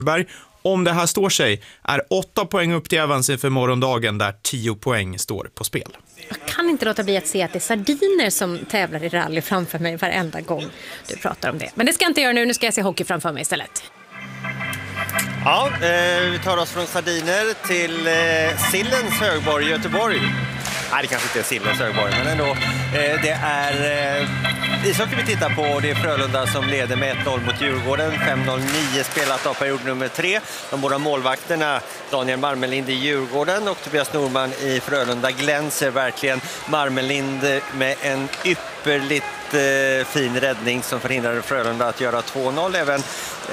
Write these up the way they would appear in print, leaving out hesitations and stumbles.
Om det här står sig är 8 poäng upp till Evans inför morgondagen där 10 poäng står på spel. Jag kan inte låta bli att se att det är sardiner som tävlar i rally framför mig varenda gång du pratar om det. Men det ska jag inte göra nu, nu ska jag se hockey framför mig istället. Ja, vi tar oss från sardiner till Sillens högborg i Göteborg. Nej, det kanske inte är Sillens högborg, men ändå. Det är ishockey vi tittar på. Det är Frölunda som leder med 1-0 mot Djurgården. 5-0-9 spelat av period nummer 3. De båda målvakterna, Daniel Marmelind i Djurgården och Tobias Norman i Frölunda, glänser verkligen. Marmelind med en ypperligt fin räddning som förhindrade Frölunda att göra 2-0.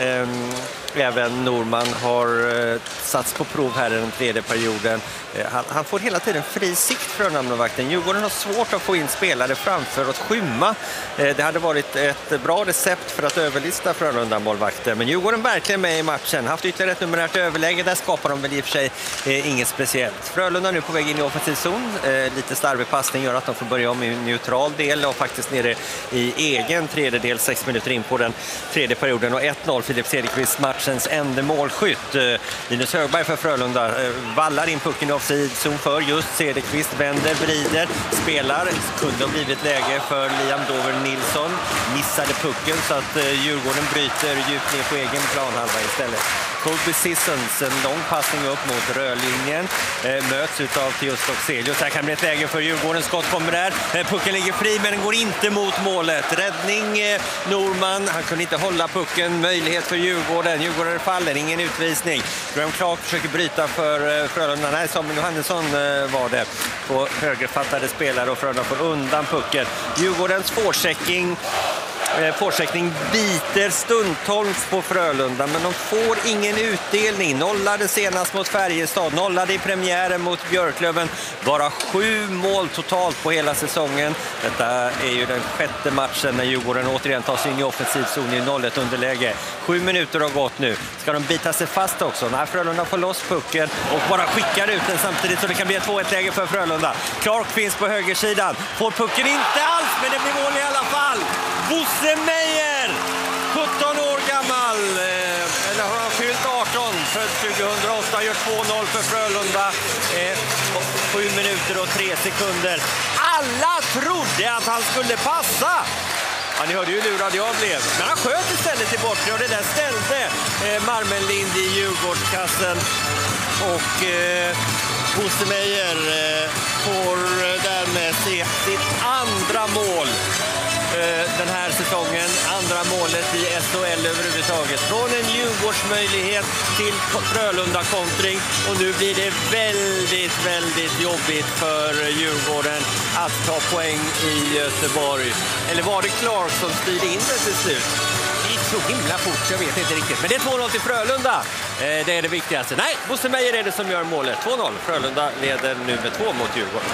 Även Norman har satts på prov här i den tredje perioden. Han får hela tiden fri sikt för namnvakten. Djurgården har svårt att få in spelare framför att skymma. Det hade varit ett bra recept för att överlista Frölunda-målvakter. Men Djurgården verkligen med i matchen. Haft ytterligare ett numerärt överläge. Där skapar de väl i och för sig inget speciellt. Frölunda nu på väg in i offensiv zon. Lite starvig passning gör att de får börja om i neutral del och faktiskt nere i egen tredjedel 6 minuter in på den tredje perioden. Och 1-0 Filip Cederqvist, matchens enda målskytt. Linus Högberg för Frölunda vallar in pucken i offside-zon för just Cederqvist, vänder, vrider, spelar. Kunde ha blivit läge för Liam Dover Nilsson. Missade pucken så att Djurgården bryter djupt ner på egen planhalva istället. Colby Sissons, en lång passning upp mot rödlinjen, möts utav Theos Doxelius. Här kan bli ett läge för Djurgården, skott kommer där. Pucken ligger fri men den går inte mot målet. Räddning Norman, han kunde inte hålla pucken. Möjlighet för Djurgården. Djurgården faller, ingen utvisning. Graham Clark försöker bryta för Frölunda. Nej, Samuel Johannesson var det på högerfattade spelare och Frölunda får undan pucken. Djurgårdens Forsäckning biter stundtals på Frölunda, men de får ingen utdelning. Nollade senast mot Färjestad, nollade i premiären mot Björklöven. Bara 7 mål totalt på hela säsongen. Detta är ju den 6:e matchen när Djurgården återigen tar sig in i offensivzon i 0-1 underläge. 7 minuter har gått nu. Ska de bita sig fast också? När Frölunda får loss pucken och bara skickar ut den samtidigt så det kan bli ett 2-1-läge för Frölunda. Clark finns på högersidan. Får pucken inte alls, men det blir mål i alla fall. Bosse Meijer, 17 år gammal, eller har han fyllt 18, född 2008, gör 2-0 för Frölunda, 7 minuter och 3 sekunder. Alla trodde att han skulle passa. Ja, ni hörde ju hur lurad jag blev. Men han sköt istället i bortre och det där ställde Marmelind i Djurgårdskassen. Och Bosse Meijer får därmed se sitt andra mål den här säsongen, andra målet i SHL överhuvudtaget. Från en Djurgårdsmöjlighet till Frölunda-kontring och nu blir det väldigt jobbigt för Djurgården att ta poäng i Göteborg. Eller var det Clark som styrde in det till slut? Det gick så himla fort, jag vet inte riktigt. Men det är 2-0 till Frölunda. Det är det viktigaste. Nej, Bosse Meijer är det som gör målet. 2-0. Frölunda leder nu med 2 mot Djurgården.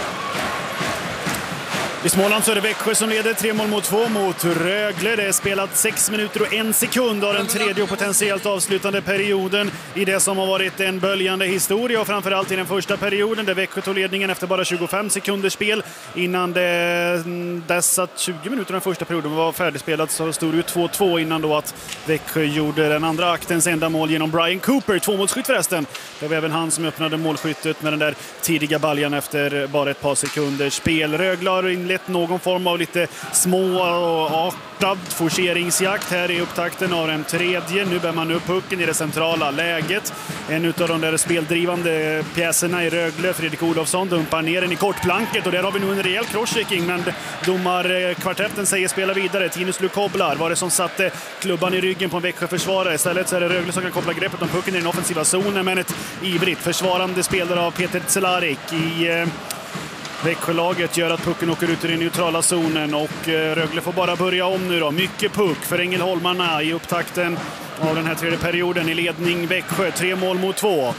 I Småland så är det Växjö som leder 3-2 mot Rögle. Det är spelat 6 minuter och 1 sekund av den tredje och potentiellt avslutande perioden i det som har varit en böljande historia och framförallt i den första perioden där Växjö tog ledningen efter bara 25 sekunders spel. Innan dess att 20 minuter den första perioden var färdigspelat så stod det 2-2 innan då att Växjö gjorde den andra aktens enda mål genom Brian Cooper, 2-målsskytt förresten. Det var även han som öppnade målskyttet med den där tidiga baljan efter bara ett par sekunders spel. Rögle har inlett någon form av lite små och artad forceringsjakt här i upptakten av den tredje. Nu bär man upp pucken i det centrala läget. En av de där speldrivande pjäserna i Rögle, Fredrik Olofsson, dumpar ner den i kortplanket och där har vi nu en rejäl crosschecking, men domarkvartetten säger spela vidare. Tinus Lukoblar var det som satte klubban i ryggen på en Växjö-försvarare. Istället så är det Rögle som kan koppla greppet om pucken i den offensiva zonen, men ett ivrigt försvarande spelare av Peter Cehlárik i Växjölaget gör att pucken åker ut i den neutrala zonen och Rögle får bara börja om nu då. Mycket puck för Ängelholmarna i upptakten av den här tredje perioden i ledning Växjö. 3-2.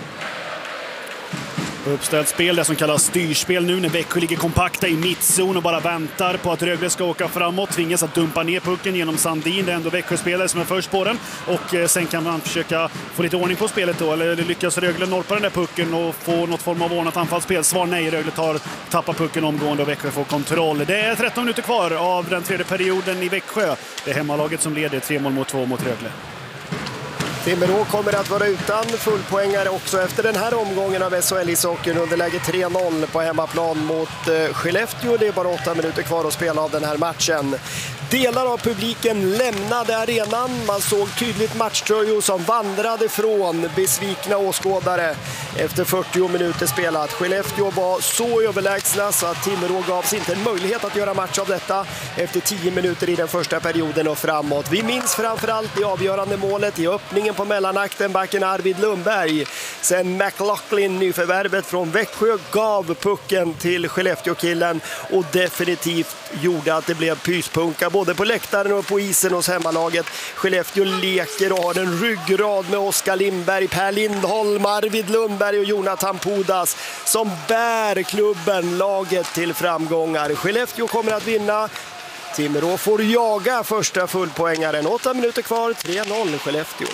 Uppställt spel, det som kallas styrspel nu när Växjö ligger kompakta i mittzon och bara väntar på att Rögle ska åka framåt. Tvingas att dumpa ner pucken genom Sandin. Det är ändå Växjö-spelare som är först på den. Och sen kan man försöka få lite ordning på spelet då. Eller lyckas Rögle norpa den där pucken och få något form av ordnat anfallsspel. Svar nej, Rögle tappar pucken omgående och Växjö får kontroll. Det är 13 minuter kvar av den tredje perioden i Växjö. Det är hemmalaget som leder 3-2 mot Rögle. Timrå kommer att vara utan fullpoängare också efter den här omgången av SHL-ishockeyn. Underläge 3-0 på hemmaplan mot Skellefteå. Det är bara 8 minuter kvar att spela av den här matchen. Delar av publiken lämnade arenan. Man såg tydligt matchtröjor som vandrade från besvikna åskådare efter 40 minuter spelat. Skellefteå var så överlägsna så att Timrå gavs inte en möjlighet att göra match av detta efter 10 minuter i den första perioden och framåt. Vi minns framförallt det avgörande målet i öppningen på mellanakten, backen Arvid Lundberg. Sen McLaughlin, nyförvärvet från Växjö, gav pucken till Skellefteå-killen och definitivt gjorde att det blev pyspunka både på läktaren och på isen hos hemmalaget. Skellefteå leker och har en ryggrad med Oskar Lindberg, Per Lindholm, Arvid Lundberg och Jonathan Pudas som bär klubben, laget till framgångar. Skellefteå kommer att vinna. Timrå får jaga första fullpoängaren. 8 minuter kvar, 3-0 Skellefteå.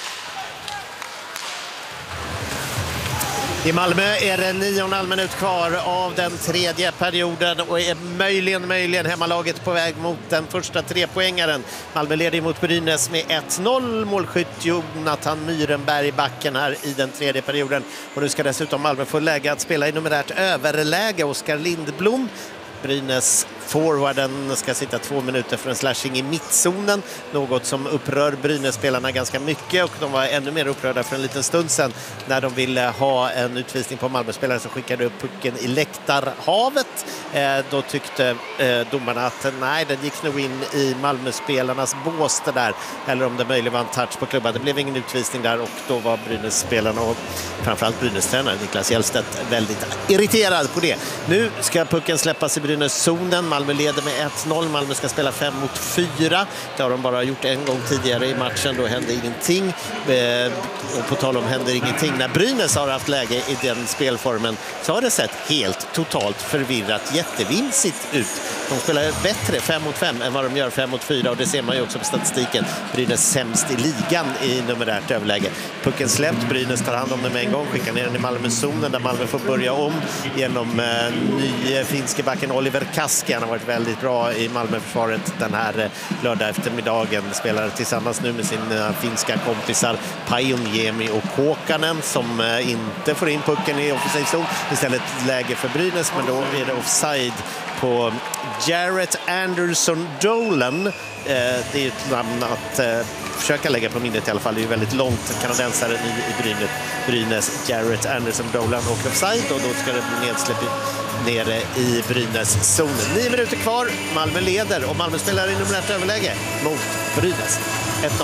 I Malmö är det 9,5 minut kvar av den tredje perioden och är möjligen hemmalaget på väg mot den första 3-poängaren. Malmö leder mot Brynäs med 1-0. Målskytt Jonathan Myrenberg backen här i den tredje perioden. Och nu ska dessutom Malmö få läge att spela i numerärt överläge. Oskar Lindblom, Brynäs forwarden, ska sitta 2 minuter för en slashing i mittzonen. Något som upprör Brynäs-spelarna ganska mycket och de var ännu mer upprörda för en liten stund sedan när de ville ha en utvisning på Malmö-spelare som skickade upp pucken i läktarhavet. Då tyckte domarna att nej, den gick nog in i Malmö-spelarnas bås det där. Eller om det möjligen var en touch på klubban. Det blev ingen utvisning där och då var Brynäs-spelarna och framförallt Brynäs-tränaren Niklas Hjellstedt väldigt irriterad på det. Nu ska pucken släppas i Brynäs-zonen. Malmö leder med 1-0. Malmö ska spela 5-4. Det har de bara gjort en gång tidigare i matchen. Då hände ingenting. Och på tal om händer ingenting. När Brynäs har haft läge i den spelformen så har det sett helt totalt förvirrat jättevinsigt ut. De spelar bättre 5-5 än vad de gör 5-4 och det ser man ju också på statistiken. Brynäs sämst i ligan i numerärt överläge. Pucken släppt. Brynäs tar hand om den med en gång. Skickar ner den i Malmö-zonen där Malmö får börja om genom ny finske backen Oliver Kaski. Han har varit väldigt bra i Malmöförsvaret den här lördag eftermiddagen. Spelar tillsammans nu med sina finska kompisar Pajuniemi och Kåkanen som inte får in pucken i offensiv zon. Istället läge för Brynäs, men då är det offside på Jarrett Anderson Dolan. Det är ett namn att försöka lägga på minnet i alla fall. Det är ju väldigt långt kanadensare i Brynäs. Jarrett Anderson Dolan och offside och då ska det bli nedsläpp nere i Brynäs-zonen. 9 minuter kvar. Malmö leder och Malmö spelar i numerärt överläge mot Brynäs. 1-0.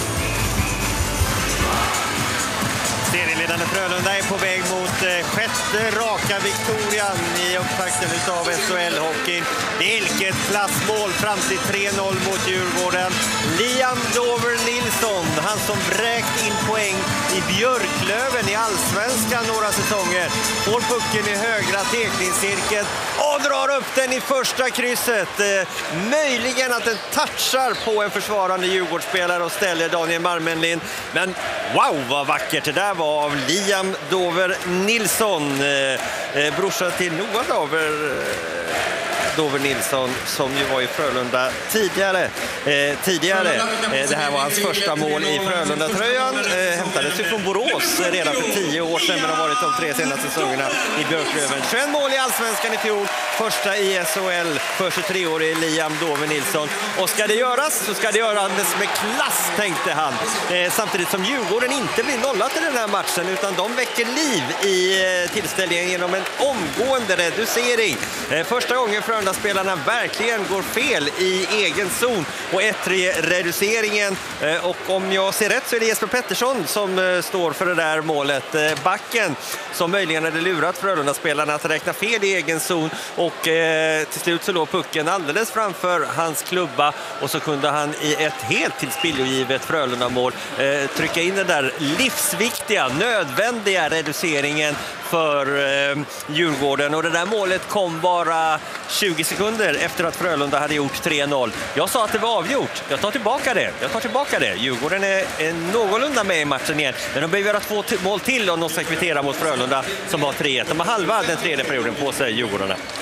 Serieledande Frölunda är på väg mot sjätte raka viktorian i upptakten av SHL-hockeyn. Vilket klassmål fram till 3-0 mot Djurgården. Liam Dover Nilsson, han som bräkt in poäng i Björklöven i Allsvenskan några säsonger. Får pucken i högra tekningscirkeln och drar upp den i första krysset. Möjligen att den touchar på en försvarande Djurgårdsspelare och ställer Daniel Marmenlind. Men wow, vad vackert det där var av Liam Dover Nilsson. Brorsa till Noah Dover Nilsson som ju var i Frölunda tidigare. Det här var hans första mål i Frölunda-tröjan. Hämtades ju från Borås redan för 10 år sedan men har varit de 3 senaste säsongerna i Björklöven. 21 mål i Allsvenskan i fjol. Första i SHL för 23-årig Liam Dover Nilsson. Och ska det göras så ska det göras med klass, tänkte han. Samtidigt som Djurgården inte blir nollat i den här matchen utan de väcker liv i tillställningen genom en omgående reducering. Första gången Frölunda-spelarna verkligen går fel i egen zon och 1-3-reduceringen. Och om jag ser rätt så är det Jesper Pettersson som står för det där målet. Backen som möjligen hade lurat Frölunda-spelarna att räkna fel i egen zon och till slut så låg pucken alldeles framför hans klubba och så kunde han i ett helt tillspillogivet Frölunda-mål trycka in den där livsviktiga, nödvändiga reduceringen för Djurgården. Och det där målet kom bara 20 sekunder efter att Frölunda hade gjort 3-0. Jag sa att det var avgjort. Jag tar tillbaka det. Djurgården är någorlunda med i matchen igen. Men de behöver göra 2 mål till om de ska kvittera mot Frölunda som har 3-1. De har halva den tredje perioden på sig, Djurgårdarna.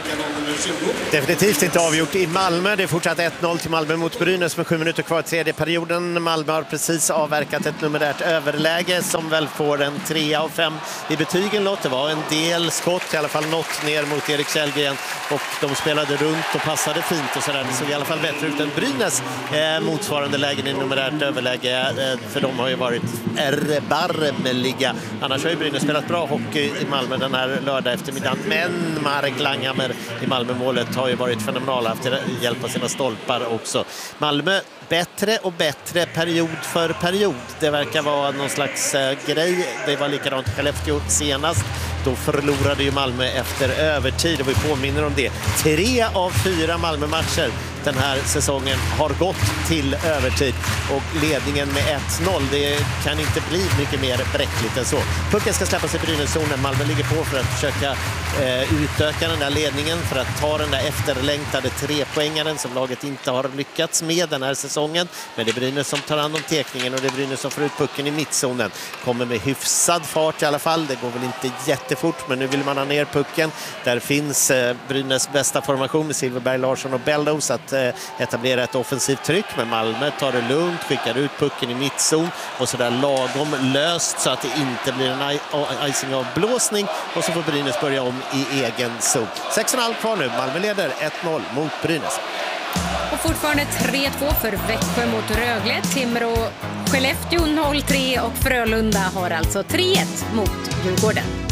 Definitivt inte avgjort i Malmö. Det är fortsatt 1-0 till Malmö mot Brynäs med 7 minuter kvar i tredje perioden. Malmö har precis avverkat ett numerärt överläge som väl får en 3 av 5 i betygen. Låt det var en del skott, i alla fall något ner mot Erik Källgren, och de spelade runt och passade fint och sådär. Det såg i alla fall bättre ut än Brynäs motsvarande lägen i numerärt överläge, för de har ju varit erbarmeliga. Annars har ju Brynäs spelat bra hockey i Malmö den här lördag eftermiddagen, men Marek Langhammer i Malmö-målet har ju varit fenomenal efter att hjälpa sina stolpar också. Malmö bättre och bättre period för period. Det verkar vara någon slags grej. Det var likadant i Skellefteå senast. Då förlorade ju Malmö efter övertid, och vi påminner om det. 3 av 4 Malmö-matcher den här säsongen har gått till övertid, och ledningen med 1-0, det kan inte bli mycket mer bräckligt än så. Pucken ska släppas i Brynäszonen. Malmö ligger på för att försöka utöka den där ledningen, för att ta den där efterlängtade 3-poängaren som laget inte har lyckats med den här säsongen. Men det är Brynäs som tar hand om tekningen, och det är Brynäs som får ut pucken i mittzonen. Kommer med hyfsad fart i alla fall. Det går väl inte jättefort, men nu vill man ha ner pucken. Där finns Brynäs bästa formation med Silverberg, Larsson och Bellows att etablera ett offensivt tryck, men Malmö tar det lugnt, skickar ut pucken i mittzon och sådär lagom löst så att det inte blir en icing av blåsning, och så får Brynäs börja om i egen zon. 6,5 kvar nu. Malmö leder 1-0 mot Brynäs. Och fortfarande 3-2 för Växjö mot Rögle. Timrå Skellefteå 0-3 och Frölunda har alltså 3-1 mot Djurgården.